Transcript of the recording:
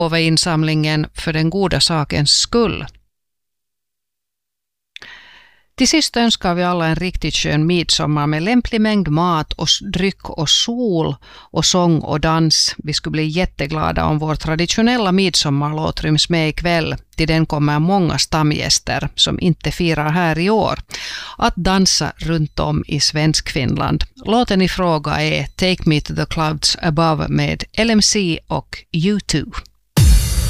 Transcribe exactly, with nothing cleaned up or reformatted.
gåvoinsamlingen för den goda sakens skull. Till sist önskar vi alla en riktigt skön midsommar med lämplig mängd mat och dryck och sol och sång och dans. Vi skulle bli jätteglada om vår traditionella midsommarlåt ryms med ikväll. Till den kommer många stamgäster som inte firar här i år att dansa runt om i Svenskfinland. Låten i fråga är Take Me to the Clouds Above med L M C och U två.